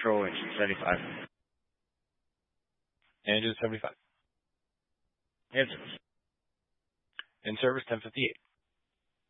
Control engine 75. Engine 75. Engines. In service 1058.